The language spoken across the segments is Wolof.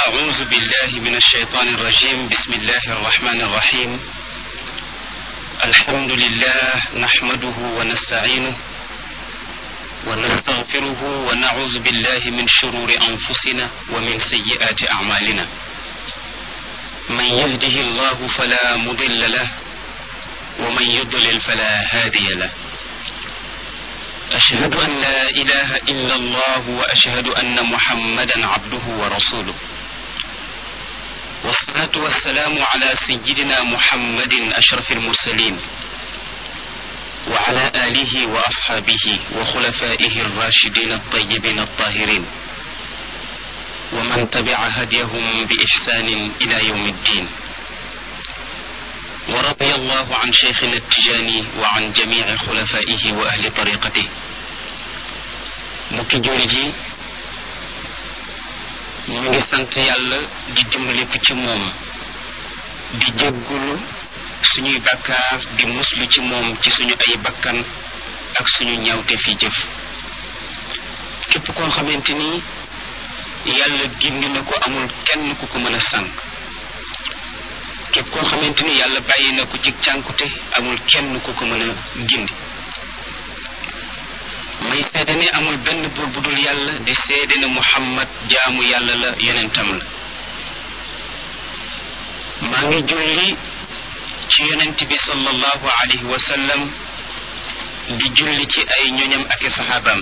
أعوذ بالله من الشيطان الرجيم. بسم الله الرحمن الرحيم. الحمد لله نحمده ونستعينه ونستغفره ونعوذ بالله من شرور أنفسنا ومن سيئات أعمالنا. من يهده الله فلا مضل له ومن يضلل فلا هادي له. أشهد أن لا إله إلا الله وأشهد أن محمدا عبده ورسوله. والصلاة والسلام على سيدنا محمد أشرف المرسلين وعلى آله وأصحابه وخلفائه الراشدين الطيبين الطاهرين ومن تبع هديهم بإحسان إلى يوم الدين. ورضي الله عن شيخنا التجاني وعن جميع خلفائه وأهل طريقته. mbokki jullit yi ñu ngi sant yàlla di dimbaliku ci moom di jéggulu suñuy bakkaar di muslu ci moom ci suñu ay bakkan ak suñu ñaawte fi jëf. képp koo xamante ni yàlla gindi na ko amul kenn ku ko mën a sànk. képp koo xamante ni yàlla bàyyi na ko ci cànkute amul kenn ku ko mën a gindi. may seede ne amul benn buur bu dul yàlla di seede ne Muhammad jaamu yàlla la yonentam la. maa ngi julli ci yonent bi sallallahu alayhi wa sallam di julli ci ay ñoñam ak i saxaabaam.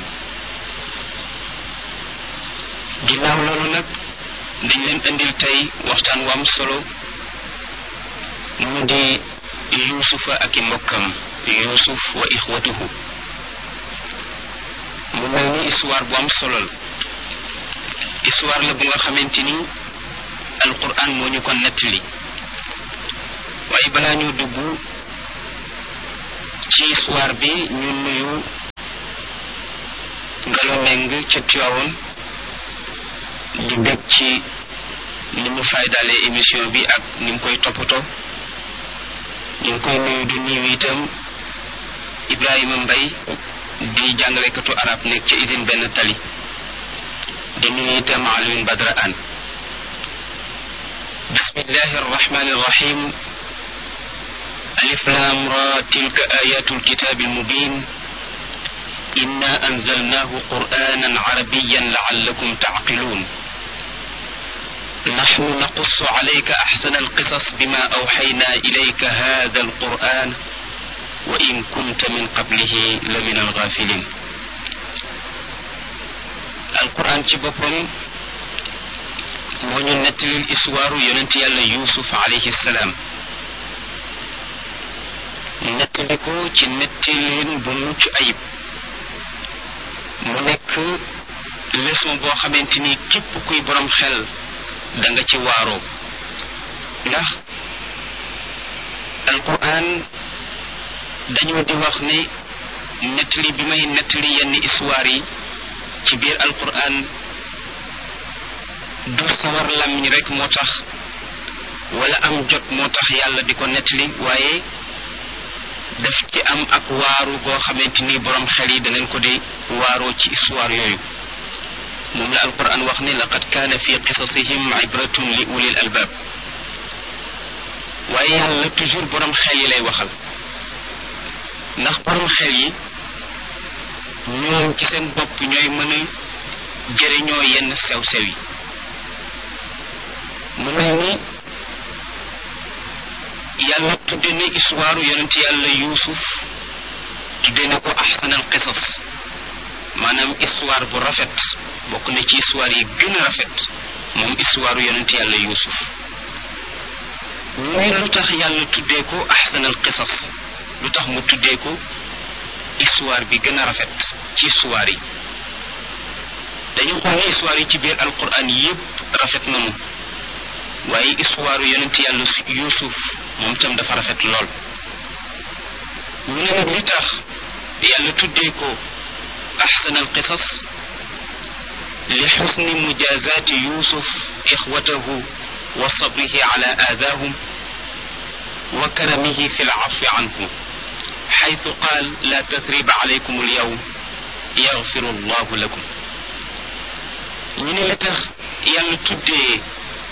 ginnaaw loolu nag dañ leen indil tey waxtaan wu am solo mu di yuusufa ak i mbokkam yuusuf wa ixwatuhu. mu mel ni histoire bu am solo la. histoire la bu nga xamante ni alquran moo ñu ko nettali. waaye balaa ñu dugg ci histoire bi ñu nuyu Ngalo Meng ca Tiwaawoon di bég ci ni mu faydaalee émission bi ak ni mu koy toppatoo. ñu ngi koy nuyu di nuyu itam Ibrahima Mbay di jàngalekatu arab nekk ci usine benn tali di nuyu itam Alioune Badra An. bismillahi arrahmani irrahim. alif lam ra tilka ayatu alkitabi almubin inna anzalnahu qur'anan arabiyan la'allakum ta'qilun نحن نقص عليك أحسن القصص بما أوحينا إليك هذا القرآن وإن كنت من قبله لمن الغافلين. القرآن ci boppam moo ñu nettalil histoire yonent yàlla Yuusuf alayhi salaam. nettali ko ci nettalin bu mucc ayib. mu nekk leçon boo xamante ni képp kuy borom xel da nga ci waaroo. ndax alquran dañoo di wax ne nettali bi may nettali yenn histoire yi ci biir alquran du sawar làmmiñ rek moo tax wala am jot moo tax yàlla di ko nettali waaye daf ci am ak waaru boo xamante ni borom xel yi danañ ko di waaroo ci histoire yooyu. moom la alquran wax ne laqad kaana fi qisasihim ibratun li ulil albab. waaye yàlla toujours borom xel yi lay waxal. ndax borom xel yi ñoom ci seen bopp ñooy mën a jëriñoo yenn sew-sew yi. mu mel ni yàlla tudde na histoire yonent yàlla Yuusuf tudde na ko ahsanal qisas maanaam histoire bu rafet. bokk na ci histoire yi gën a rafet moom histoire yonent yàlla Yuusuf. muy lu tax yàlla tuddee ko ahsanal qisas lu tax mu tuddee ko histoire bi gën a rafet ci histoire yi. dañu xool ne histoire yi ci biir alquran yépp rafet nañu waaye histoire yonent yàlla Yuusuf moom tam dafa rafet lool. ñu ne nag li tax yàlla tuddee ko ahsanal qisas li xusni mujazaati Yuusuf ixwatahu wa sabrihi ala aadaahum wa karamihi fi lcafi anhum xaytu qaal laa tathriba alaykum alyawm yaxfiru allahu lakum. ñu ne la tax yàlla tuddee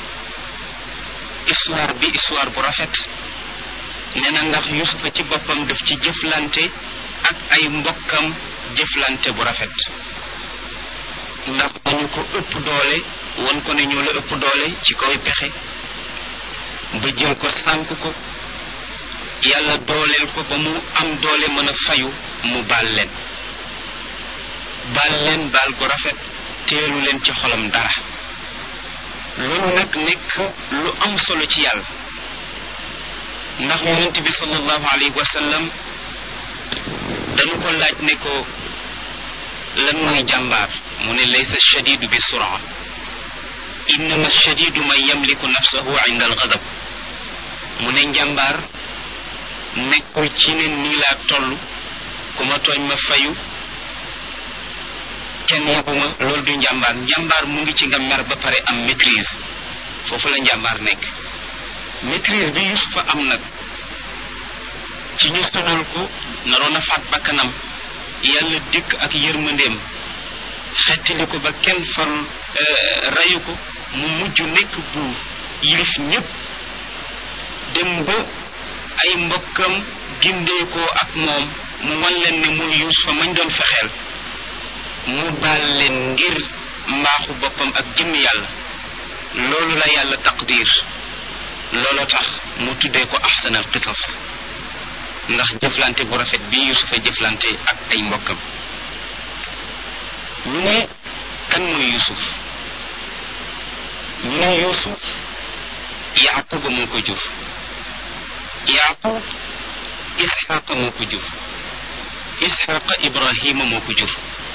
histoire bi histoire bu rafet nee na ndax yusufa ci boppam daf ci jëflante ak ay mbokkam jëflante bu rafet ndax dañu ko ëpp doole won ko ne ñoo la ëpp doole ci kaw pexe ba jël ko sànk ko yàlla dooleel ko ba mu am doole mën a fayu mu baal leen baal gu rafet teelu leen ci xolam dara loolu nag nekk lu am solo ci yàlla ndax yonent bi sallallahu alayhi wa sallam dañu ko laaj ne ko lan mooy jàmbaar mu ne laysa shadidu bi sura innama shadidu man yamliku nafsahu inda alghadab mu ne njàmbaar nekkul ci ne nii laa toll ku ma tooñ ma fayu kenn yebuma loolu du njàmbaar mu ngi ci nga mer ba pare am maîtrise foofu la njàmbaar nekk maîtrise bi Yusufa am nag ci ñu sonal ko naroon a faat bakkanam yàlla dikk ak yërmandeem xettali ko ba kenn far rayu ko mu mujj nekk buur yilif ñépp dem ba ay mbokkam gindeekoo ak moom mu wan leen ne mooy Yusufa mañ doon fexeel mu baal leen ngir mbaaxu boppam ak jëmm yàlla loolu la yàlla taqdir loolu tax mu tuddee ko ahsanal qisas ndax jëflante bu rafet bi Yusufa jëflante ak ay mbokkam ñu ne kan mooy Yusuf ñu ne Yusuf Yaquba moo ko jur Yaqub Isxaqa moo ko jur Isxaqa Ibrahima moo ko jur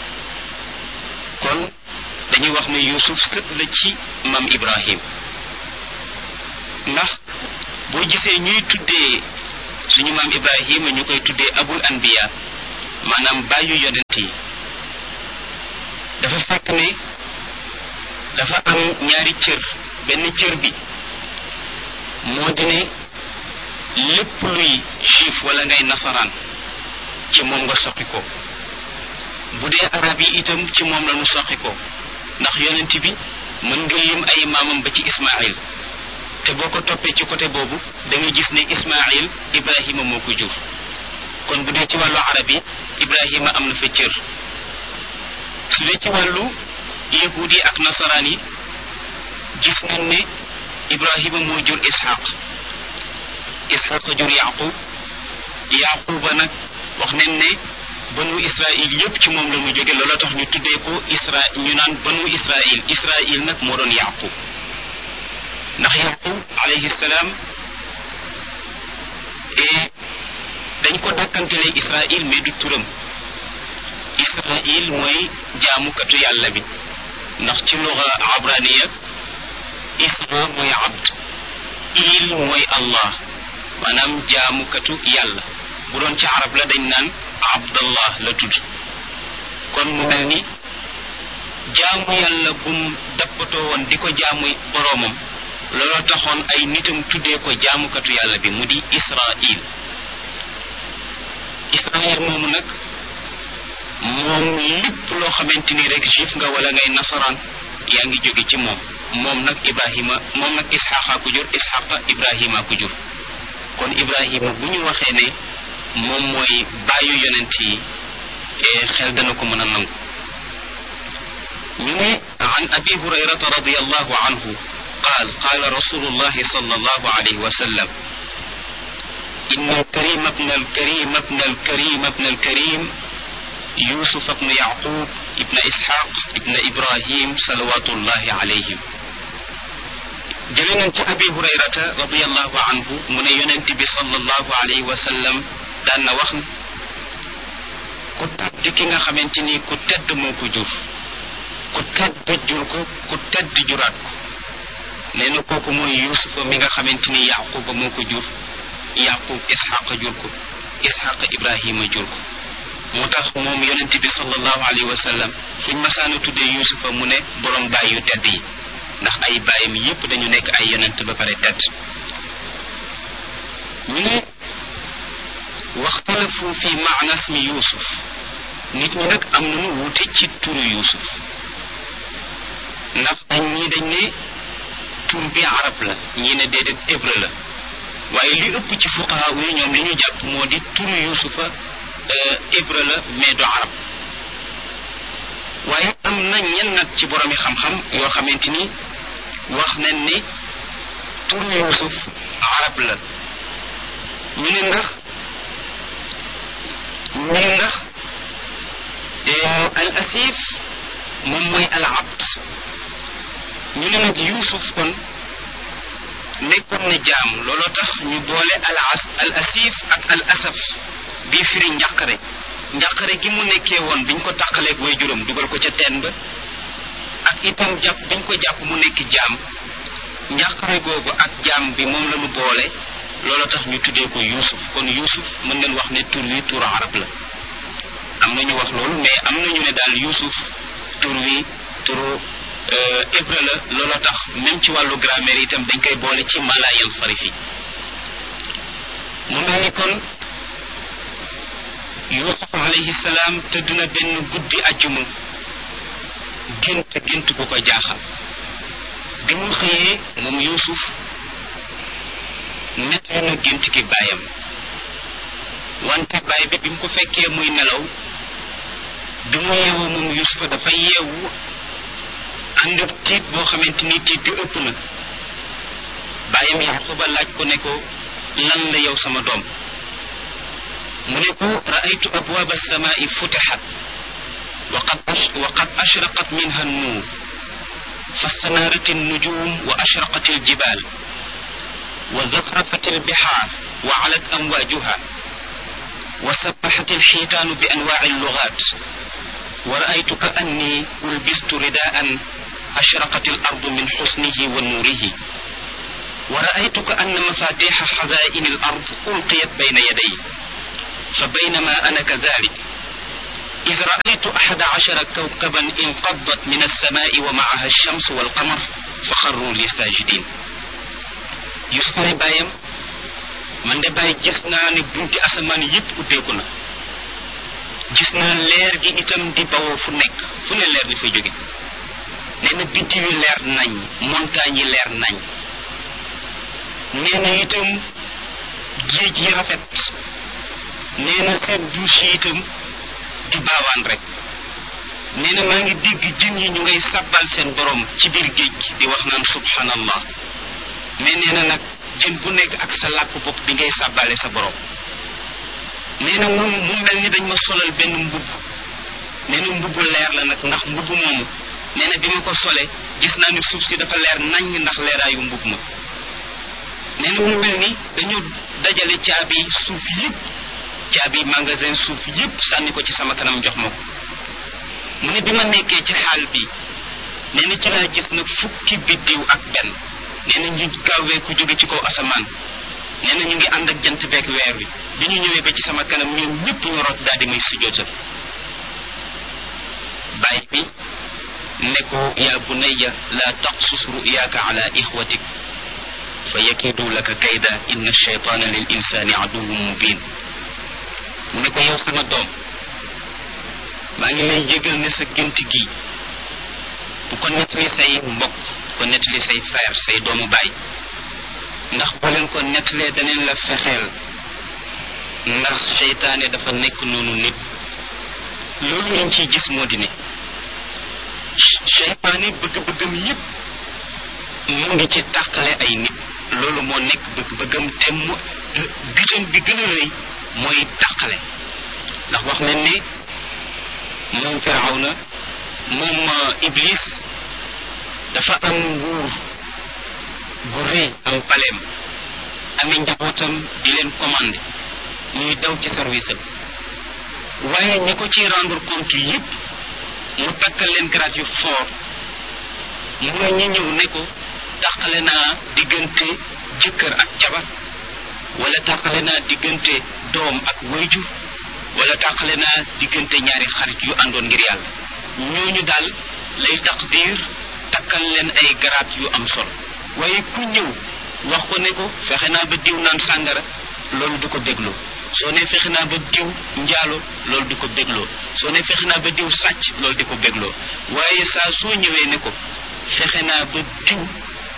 kon dañuy wax ne Yusuf sët la ci maam Ibrahim ndax boo gisee ñuy tuddee suñu maam Ibrahima ñu koy tuddee abul anbiya maanaam bàyyu yonent yi dafa fekk ne dafa am ñaari cër benn cër bi moo di ne lépp luy juif wala ngay nasaraan ci moom nga soqi ko bu dee arab yi itam ci moom la ñu soqi ko ndax yonent bi mën nga lim ay maamam ba ci Ismaïl te boo ko toppee ci côté boobu da nga gis ne Ismaïl Ibrahima moo ko jur kon bu dee ci wàllu arab yi Ibrahima am na fa cër su dee ci wàllu yahuud yi ak nasaraan yi gis nañ ne Ibrahima moo jur Isxaq jur Yaquba nag wax nañ ne banu Israil yépp ci moom la mu jóge looloo tax ñu tuddee ko ñu naan banu Israil nag moo doon Yaqub ndax Yaqub alayhi salaam dañ ko dàkkantelee Israil mais du turam Israil mooy jaamukatu yàlla bi ndax ci luga abraniya Isra mooy abd il mooy Allah maanaam jaamukatu yàlla bu doon ci arab la dañ naan abdallah la tudd kon mu mel ni jaamu yàlla bu mu dappatoo woon di ko jaamu boroomam looloo taxoon ay nitam tuddee ko jaamukatu yàlla bi mu di Israil moomu nag moom lépp loo xamante ni rek juif nga wala ngay nasaraan yaa ngi jóge ci moom nag Isxaqa ku jur Isxaqa Ibrahima ku jur kon Ibrahima bu ñu waxee ne moom mooy bàyyu yonent yi xel dana ko mën a nangu ñu ne an abi hurayrata radiyallahu anhu qaala rasulullahi sallallahu alayhi wa sallam inna al-karim ibn al-karim ibn al-karim ibn al-karim yusuf ibn yaqub ibn ishaq ibn ibrahim salawatullahi alayhim jëlee nañ ci abi hurayrata radiyallahu anhu mu ne yonent bi sallallahu alayhi wa sallam daan na wax ku tedd ki nga xamante ni ku tedd moo ko jur ku tedd jur ko ku tedd juraat ko nee na kooku mooy yusufa mi nga xamante ni yaquba moo ko jur yaqub isxaqa jur ko isxaqa ibrahima jur ko moo tax moom yonent bi sallallahu alayhi wa sallam fuñ masaana tuddee yusufa mu ne borom baay yu tedd yi ndax ay baayam yépp dañu nekk ay yonent ba pare tedd ñu ne waxtalafu fi maana ismi yusuf nit ñi nag am nañu wuute ci turu yusuf ndax dañ ne tur bi arab la ñii ne déedéet hébreu la waaye li ëpp ci fuqaha yi ñoom li ñu jàpp moo di turu yusufa hébreu la mais du arab waaye am na ñenn nag ci boromi xam-xam yoo xamante ni wax nañ ni turu yusuf arab la ñu ne ndax al asif moom mooy al abd ñu ne nag yusuf kon nekkoon na jaam looloo tax ñu boole al asif ak al asaf bii firi njàqare gi mu nekkee woon biñ ko tàqaleeg way juróom dugal ko ca teen ba ak itam jàpp biñ ko jàpp mu nekk jaam njàqare googu ak jaam bi moom la ñu boole looloo tax ñu tuddee ko yusuf kon yusuf mën nañ wax ne tur wi turu arab la am na ñu wax loolu mais am na ñu ne daal yusuf tur wi turu hébreu la looloo tax même ci wàllu grammaire itam dañ koy boole ci mala yansarif yi mu mel ni kon yusuf alayhi salaam tëdd na benn guddi ajjuma gént ku ko jaaxal bi mu xëyee moom yusuf nettali na gént ki baayam wante baay bi bi mu ko fekkee muy nelaw bi mu yeewoo moom yusufa dafa yeewu ànd ak tiit boo xamante ni tiit bi ëpp na baayam yaquba laaj ko ne ko lan la yow sama doom mu ne ko ra'aytu abwaaba as-samaa'i futixat wa qad ashraqat minha an-nuur فاستنارت النجوم وأشرقت الجبال وزخرفت البحار وعلت أمواجها وسبحت الحيتان بأنواع اللغات ورأيت كأني ألبست رداء أشرقت الأرض من حسنه ونوره ورأيت كأن مفاتيح خزائن الأرض ألقيت بين يدي فبينما أنا كذلك إذ رأيت 11 كوكبا انقضت من السماء ومعها الشمس والقمر فخروا لي ساجدين يوسف ne baayam man de baay gis naa ne bunti asamaan yépp ubbeeku na gis naa leer gi itam di bawoo fu nekk fu ne leer di fa jóge nee na biddiw yi leer nañ montagne yi leer nañ nee na itam géej yi rafet nee na seen douche yi itam di baawaan rek nee na maa ngi dégg jën yi ñu ngay sàbbal seen borom ci biir géej gi di wax naan subhanallah mais nee na nag jën bu nekk ak sa làkk bopp bi ngay sàbbale sa borom nee na mu mel ni dañ ma solal benn mbubb nee na mbubbu leer la nag ndax mbubb moomu nee na bi ma ko sole gis naa ni suuf si dafa leer nañ ndax leeraayu mbubb ma nee na mu mel ni dañu dajale caabi suuf yépp caabi magasin suuf yépp sànni ko ci sama kanam jox ma ko mu ne bi ma nekkee ci xaal bi nee na ci laa gis nag fukki biddiw ak benn nee na ñu gaawee ku jóge ci kaw asamaan nee na ñu ngi ànd ak jant beek weer wi bi ñu ñëwee ba ci sama kanam ñoom ñépp ñu rot daal di may sujjootal baay bi ne ko yaa bunayya laa taqsus ru'yaaka ala ixwatik fa yakiidu laka kayda inna shaytaana lil insaani aduwwun mubin mu ne ko yow sama doom maa ngi lay yëgal ne sa gént gi bu ko nettali say mbokk ko nettali say frère say doomu baay ndax boo leen ko nettalee daneen la fexeel ndax seytaane dafa nekk noonu nit loolu lañ ciy gis moo di ne seytaane bëgg-bëggam yépp mu ngi ci tàqale ay nit loolu moo nekk bëgg-bëggam te mu bitam bi gën a rëy mooy tàqale ndax wax nañ ne moom Firawna moom Iblis dafa am nguur gu rëy am paleem ami njabootam di leen commandé ñuy daw ci service am waaye ñi ko ciy rendre compte yépp mu takkal leen grade yu fort mooy ñi ñëw ne ko tàqale naa diggante jëkkër ak jabar wala tàqale naa diggante doom ak wayjur wala tàqale naa diggante ñaari xarit yu àndoon ngir yàlla ñooñu daal lay taqdir takkal leen ay garaat yu am solo waaye ku ñëw wax ko ne ko fexe naa ba diw naan sàngara loolu du ko bégloo soo ne fexe naa ba diw njaalo loolu du ko bégloo soo ne fexe naa ba diw sàcc loolu di ko bégloo waaye saa soo ñëwee ne ko fexe naa ba diw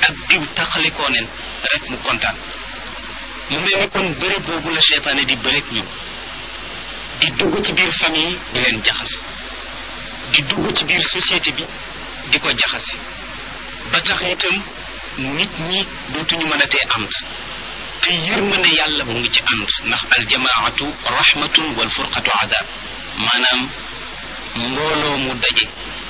ak diw taxalikoo nen rek mu kontaan. mu mel ni kon bëre boobu la seytaane di bëreeg ñun di dugg ci biir famille di leen jaxase di dugg ci biir société bi di ko jaxase ba tax itam nit ñi dootuñu mën a tee ànd te yërmande yàlla mu ngi ci ànd ndax aljamaatu rahmatun wal furqatu adab maanaam mbooloo mu daje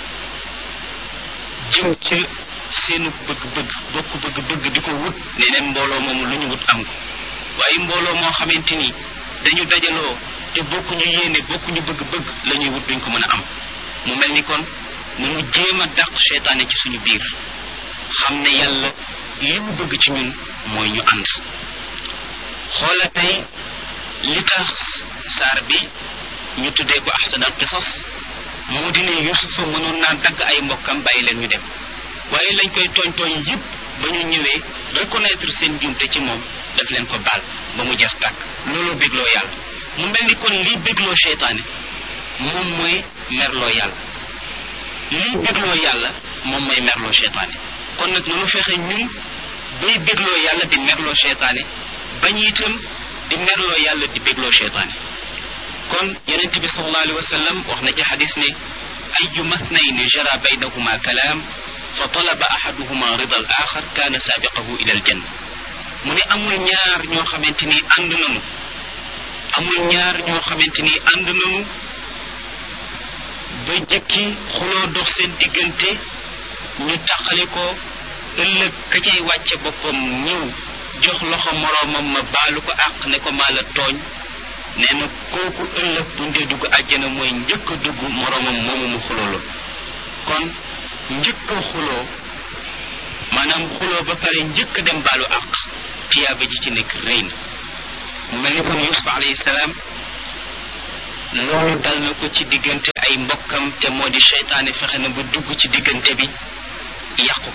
jëm ca seenu bëgg-bëgg bokk bëgg-bëgg di ko wut neneen mbooloo moomu lu ñu wut am ko waaye mbooloo moo xamante ni dañu dajaloo te bokkuñu yéene bokkuñu bëgg-bëgg la ñuy wut duñ ko mën a am mu mel ni kon nanu jéem a dàq seytaane ci suñu biir xam ne yàlla li mu bëgg ci ñun mooy ñu ànd xoola tey li tax saar bi ñu tuddee ko ahsanal qisas moo di ne Yusufa mënoon naa dagg ay mbokkam bàyyi leen ñu dem waaye lañ koy tooñ yépp ba ñu ñëwee reconnaître seen njuumte ci moom daf leen ko baal ba mu jeex tàkk looloo bégloo yàlla mu mel ni kon lii bégloo seytaane moom mooy merloo yàlla lii bégloo yàlla moom mooy merloo seytaane kon nag nanu fexe ñun bay bégloo yàlla di merloo seytaane bañ itam di merloo yàlla di bégloo seytaane kon yonent bi sallallahu alayhi wa sallam wax na ci xadis ne ayu mathnayni jara baynahuma kalaam fa talaba ahaduhuma rida al axar kaana saabiqahu ila al janna mu ne amul ñaar ñoo xamante ni ànd nañu ba jëkki xuloo dox seen diggante ñu taqali ko ëllëg ka cay wàcce boppam ñëw jox loxo moroomam ma baalu ko àq ne ko maa la tooñ nee na kooku ëllëg bu ndee dugg àjjana mooy njëkk a dugg moroomam moomu mu xuloo la kon njëkk a xuloo maanaam xuloo ba pare njëkk a dem baalu àq tiyaaba ji ci nekk rëy na mu mel ni kon Yusuf alayhi salaam loolu dal na ko ci diggante ay mbokkam te moo di seytaane fexe na ba dugg ci diggante bi yàqu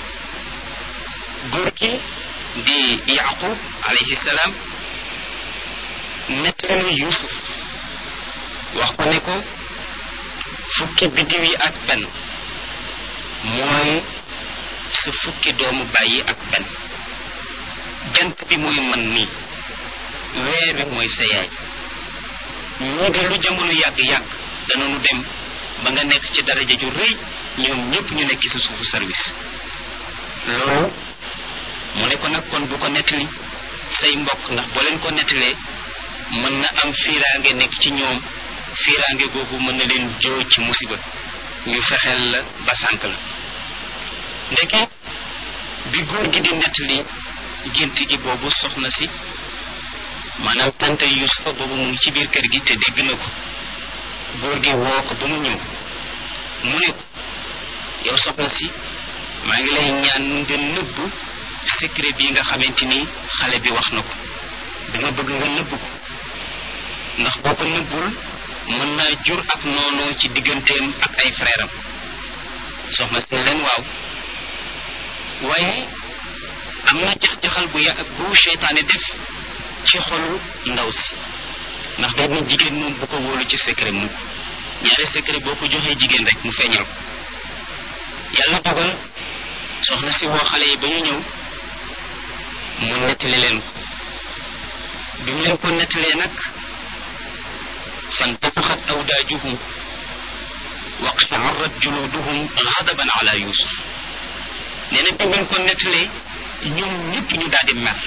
góor gi di Yaqub alayhi salaam nettali na Yusuf wax ko ne ko fukki biddiw yi ak benn mooy sa fukki doomu bàyyi ak benn jant bi mooy man nii weer bi mooy sa yaay ñii de lu jamono yàgg-yàgg danañu dem ba nga nekk ci daraja ju rëy ñoom ñëpp ñu nekk ci suufu service loolu mu ne ko nag kon bu ko nettali say mbokk ndax boo leen ko nettalee mën na am fiiraange nekk ci ñoom fiiraange googu mën na leen joo ci musiba ñu fexeel la ba sànk la ndeke bi góor gi di nettali gént gi boobu soxna si maanaam tante Yusufa boobu mu ngi ci biir kër gi te dégg na ko góor gi woo ko ba mu ñëw mu ne ko yow soxna si maa ngi lay ñaan nga nëbb secret bi nga xamante ni xale bi wax na ko dama bëgg nga nëbb ko ndax boo ko nëbbul mën naa jur ak noonoo ci digganteem ak ay frère am soxna si leen waaw waaye am na jax-jaxal bu seytaane def ci xolu ndaw si ndax dañ ne jigéen moom bu ko wóolu ci secret mukk ñaari secret boo ko joxee jigéen rek mu feeñal ko yàlla dogal soxna si woo xale yi ba ñu ñëw mu nettali leen ko bi mu leen ko nettalee nag fantafaxat awdaajuhum waqsha'arrat juluduhum ghadaban ala Yusuf nee na bi mu leen ko nettalee ñoom ñëpp ñu daal di mer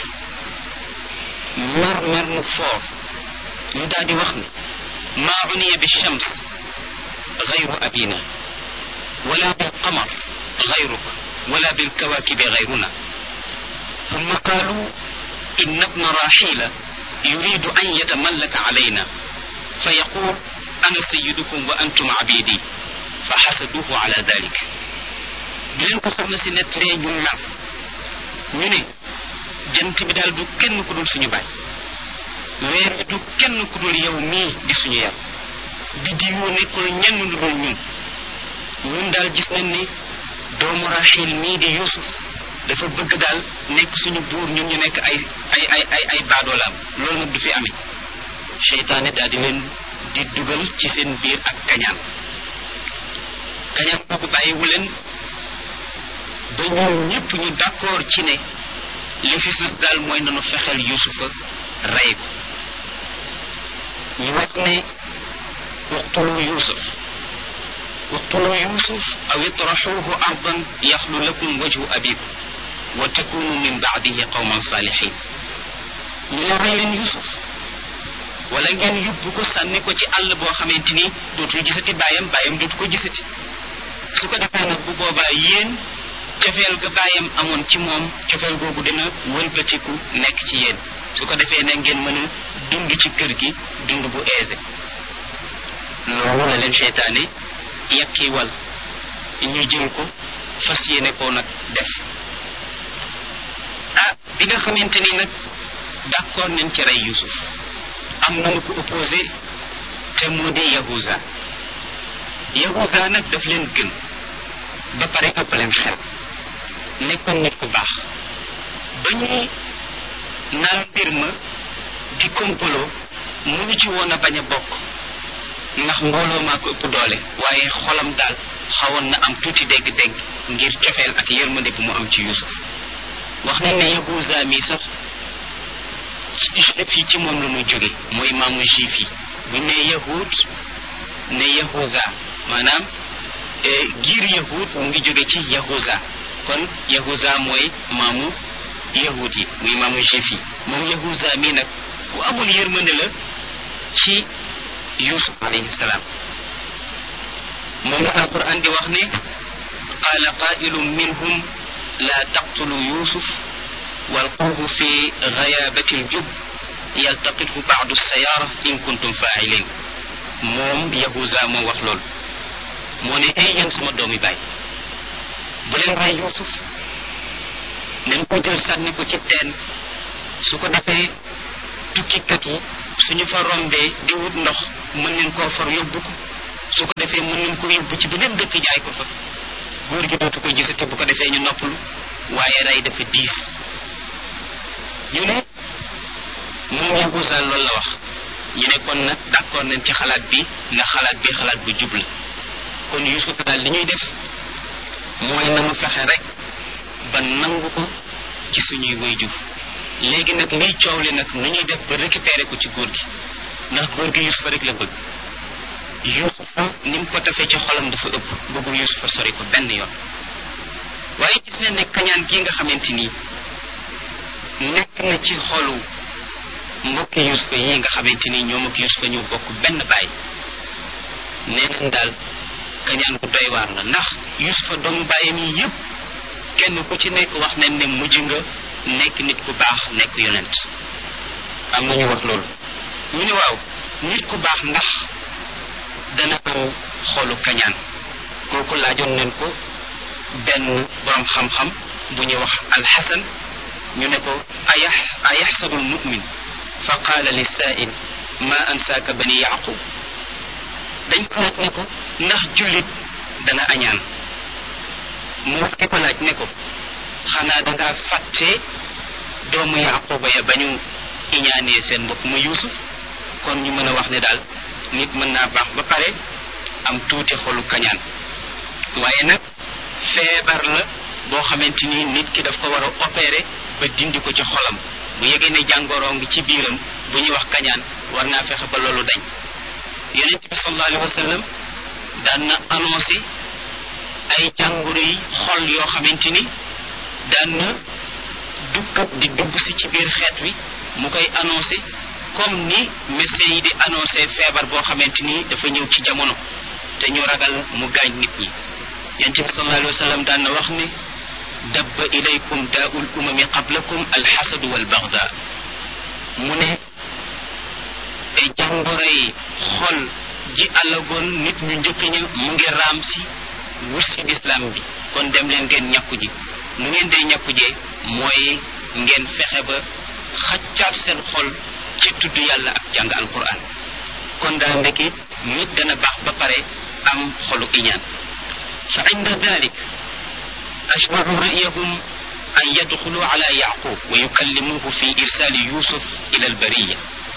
mu foor ñu daal di wax ne maa uniya bi shams gayru abina wala bil qamar gayruk wala bil kawakibi gayruna ثم قالوا إن ابن راحيل يريد أن يتملك علينا فيقول أنا سيدكم وأنتم عبيدي فحسدوه على ذلك بلين ko soxna si nettalee ñu mer ñu ne jant bi daal du kenn ku dul suñu baay weer bi du kenn ku dul yow mii di suñu yar biddiw yoo nekkul ñenn lu dul ñun daal gis nañ ni doomu Rachel mii di Yusuf dafa bëgg daal nekk suñu buur ñun ñu nekk ay baadoolaam loolu nag du fi amee seytaane daal di leen di dugal ci seen biir ak kañaan boobu bàyyiwu leen ba ñoom ñépp ñu d'accord ci ne li fi sës daal mooy nanu fexeel yusufa rey ko ñu wax ne uqtulu yusuf aw itraxuuhu ardan yaxlu lakum wajhu abikum wa takunu min baadihi qawman saalihin ñu ne rey leen yusuf wala ngeen yóbbu ko sànni ko ci àll boo xamante ni dootul gisati baayam dootu ko gisati su ko defee nag bu boobaa yéen cofeel ga baayam amoon ci moom cofeel googu dina wëlbatiku nekk ci yéen su ko defee ne ngeen mën a dund ci kër gi dund bu aisé loolu la leen seytaane yàkki wal ñu jël ko fas yéene koo nag def bi nga xamante ni nag d'accord nañ ci rey Yusuf am nañu ko opposé te moo di Yahuza nag daf leen gën ba pare ëpp leen xel nekkoon nit ku baax ba ñuy naan mbir ma di kompaloo mënu ci woon a bañ a bokk ndax mbooloo maa ko ëpp doole waaye xolam daal xawoon na am tuuti dégg-dégg ngir cofeel ak yërmande bu mu am ci Yusuf wax nañ ne Yahuza mi sax fii ci moom la muy jóge mooy maamu juif yi buñ ne yahud ne Yahuza maanaam giir yahud mu ngi jóge ci Yahuza kon Yahuza mooy maamu yahud yi muy maamu juif yi moom Yahuza mi nag ku amul yërmande la ci Yusuf alayhi salaam moom la alquran di wax ne qaala qaa'ilun minhum laa taqtulu Yusuf walquuhu fi ghayaabati al-jubb yaltaqithu ba'du as-sayaara in kuntum faa'iliin moom Yahuza moo wax loolu moo ne ay yéen sama doomi baay bu leen rey Yusuf nañ ko jël sànni ko ci teen su ko defee tukkikat yi suñu fa rombee di wut ndox mën nañ koo for yóbbu ko su ko defee mën nañ ko yóbbu ci beneen dëkk jaay ko fa góor gi dootu ko gisati bu ko defee ñu noppalu waaye rey dafa diis ñu ne moom Yahuza loolu la wax ñu ne kon nag d'accord nañ ci xalaat bi ndax xalaat bi xalaat bu jub la kon Yusuf daal li ñuy def mooy na mu fexe rek ba nangu ko ci suñuy waajur léegi nag liy coow li nag nu ñuy def ba récupérer ko ci góor gi ndax góor gi Yusufa rek la bëgg Yusufa ni mu ko defee ci xolam dafa ëpp bëggul Yusufa sori ko benn yoon waaye gis nañ ne kañaan gi nga xamante ni nekk na ci xolu mbokki Yusufa yi nga xamante ni ñoom ak Yusufa ñu bokk benn baay nee nañ daal kañaan bu doy waar la ndax Yusufa doomu baayam yi yépp kenn ku ci nekk wax nañ ne mujj nga nekk nit ku baax nekk yonent am na ñu wax loolu ñu ne waaw nit ku baax ndax dana am xolu kañaan kooku laajoon nañ ko benn borom xam-xam bu ñuy wax alxasan ñu ne ko ayaxsabu almumin fa qaala lissaa'il ma ansaaka bani yaqub dañ ko laaj ne ko ndax jullit dana añaan mu wax ki ko laaj ne ko xanaa dangaa fàtte doomu yaquba ya ba ñu iñaanee seen mbokk ma Yuusuf kon ñu mën a wax ne daal nit mën naa baax ba pare am tuuti xolu kañaan waaye nag feebar la boo xamante ni nit ki daf ko war a opérer ba dindi ko ci xolam bu yegee ne jàngoroo ngi ci biiram bu ñuy wax kañaan war naa fexe ba loolu dañ yonent bi sallallahu alayhi wa sallam daan na annoncé ay jàngoro yi xol yoo xamante ni daan na dugg si ci biir xeet wi mu koy annoncé comme ni médecins yi di annoncé feebar boo xamante ni dafa ñëw ci jamono te ñu ragal mu gaañ nit ñi yonent bi sallallahu alayhi wa sallam daan na wax ne dabba ilaykum daa'ul umami qablakum alxasadu walbaghda mu ne ay jàngoro yi xol ji àllagoon nit ñu njëkk ña mu ngi raam si wut si lislaam bi kon dem leen ngeen ñàkku ji nu ngeen dee ñàkku jee mooy ngeen fexe ba xaccaat seen xol ci tudd yàlla ak jàng alquran kon daal ndekki nit dana baax ba pare am xolu iñaan fa inda dalik ajmau ra'yahum an yadxulu ala yaqub wa yukallimuhu fi irsali yusuf ila albariya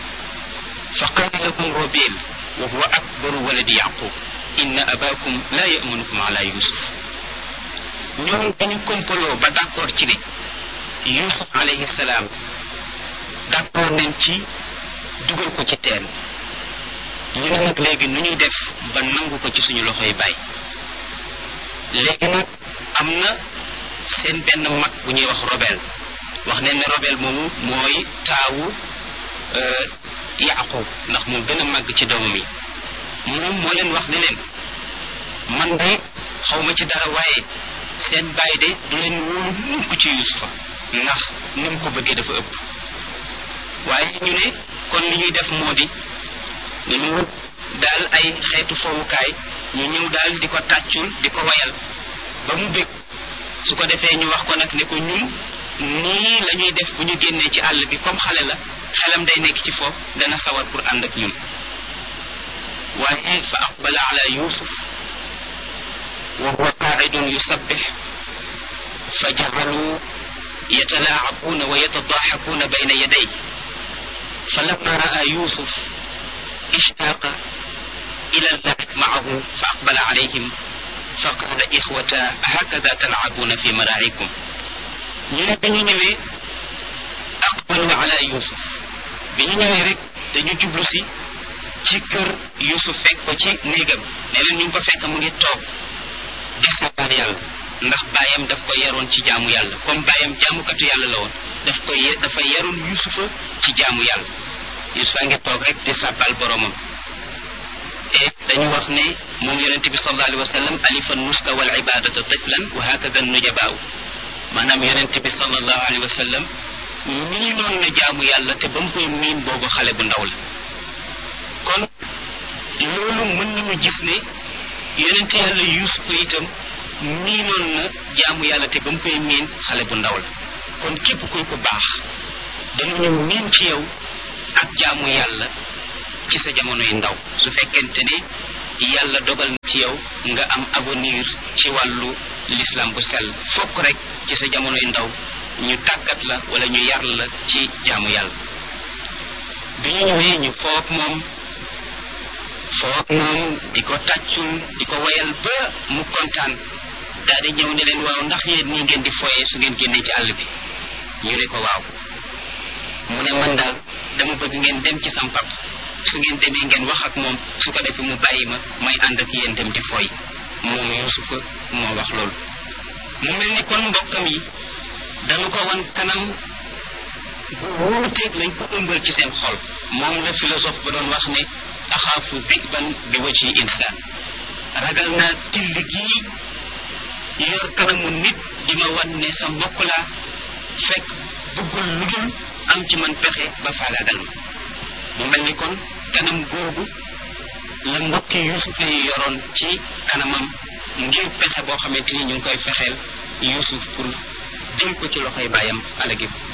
fa qala lahum rubil wa huwa akbaru waladi yaqub inna abakum la ya'manukum ala yusuf ñoom dañu kompaloo ba d'accord ci ne Yuusuf alayhi salaam d'accord nañ ci dugal ko ci teen ñu ne nag léegi nu ñuy def ba nangu ko ci suñu loxoy baay léegi nag am na seen benn mag bu ñuy wax Robel wax ne ne Robel moomu mooy taawu Yaqub ndax moo gën a màgg ci doomam yi moom moo leen wax ne leen man de xawma ci dara waaye seen baay de du leen wóolu mukk ci Yuusufa ndax ni mu ko bëggee dafa ëpp waaye ñu ne kon li ñuy def moo di ñu wut daal ay xeetu fowukaay ñu ñëw daal di ko tàccul di ko wayal ba mu bég su ko defee ñu wax ko nag ne ko ñun nii la ñuy def bu ñu génnee ci àll bi comme xale la xelam day nekk ci foofu dana sawar pour ànd ak ñun waaye fa aqbala ala Yuusuf wa huwa qaacidun yusabbih fa ja'aluu yatalaacabuuna wa yatadaaxakuuna bayna yaday falamma raa Yuusuf ishtaaqa ila al-la'ib ma'ahu fa aqbala alayhim fa qaala ixwata ahakada talcabuuna fi maraacikum ñu ne bi ñu ñëwee aqbalu ala Yuusuf bi ñu ñëwee rek dañu jublu si ci kër Yuusuf fekk ko ci néegam ne leen ñu ngi ko fekk mu ngi toog di sabbal yàlla ndax baayam daf ko yaroon ci jaamu yàlla comme baayam jaamukatu yàlla la woon dafa yaroon Yuusufa ci jaamu yàlla Yuusufa ngi toog rek di sabbal boromam et dañu wax ne moom yonente bi sallallahu alayhi wa sallam alifa nuska wal ibadata tiflan wa hakada nujabaaw maanaam yonente bi sallallahu alayhi wa sallam miinoon na jaamu yàlla te ba mu koy miin boobu xale bu ndaw la kon loolu mën nañu gis ne yonente yàlla Yuusufa itam miinoon na jaamu yàlla te ba mu koy miin xale bu ndaw la kon képp kuy ko baax danañu miin ci yow ak jaamu yàlla ci sa jamonoy ndaw su fekkente ne yàlla dogal na ci yow nga am avenir ci wàllu l'islam bu sell fokk rek ci sa jamonoy ndaw ñu tàggat la wala ñu yar la ci jaamu yàlla bi ñu ñëwee ñu foog moom di ko tàccul di ko wayal ba mu kontaan daal di ñëw ne leen waaw ndax yéen nii ngeen di foyee su ngeen génnee ci àll bi ñu ne ko waaw mu ne man daal dama bëgg ngeen dem ci sam papa su ngeen demee ngeen wax ak moom su ko defee mu bàyyi ma may ànd ak yéen dem di foy moom Yuusufa moo wax loolu mu mel ni kon mbokkam yi dañu ko wan kanam gu wuuteeg lañ ko ëmbal ci seen xol moom la philosophe ba doon wax ne axaafu diban bi wajhi insaan ragal naa till gii yor kanamu nit di ma wan ne sa mbokk laa fekk bëggul lu dul am ci man pexe ba faagaagal ma mu mel ni kon kanam googu la mbokki Yuusufa yi yoroon ci kanamam ngir pexe boo xamante ni ñu ngi koy fexeel Yuusuf pour jël ko ci loxoy baayam alagi